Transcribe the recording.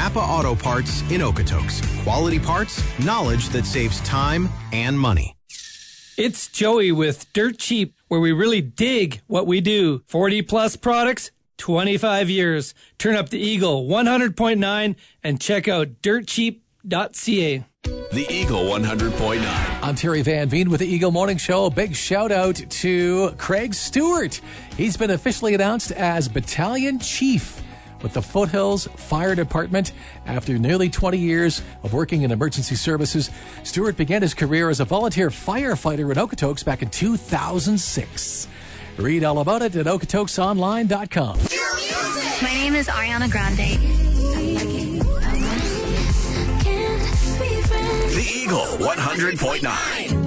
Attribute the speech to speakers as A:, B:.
A: Napa Auto Parts in Okotoks. Quality parts, knowledge that saves time and money.
B: It's Joey with Dirt Cheap, where we really dig what we do. 40 plus products, 25 years. Turn up the Eagle 100.9 and check out dirtcheap.ca.
C: The Eagle 100.9.
D: I'm Terry Van Veen with the Eagle Morning Show. Big shout out to Craig Stewart. He's been officially announced as Battalion Chief with the Foothills Fire Department. After nearly 20 years of working in emergency services, Stewart began his career as a volunteer firefighter in Okotoks back in 2006. Read all about it at okotoksonline.com.
E: My name is Ariana Grande.
C: The Eagle 100.9.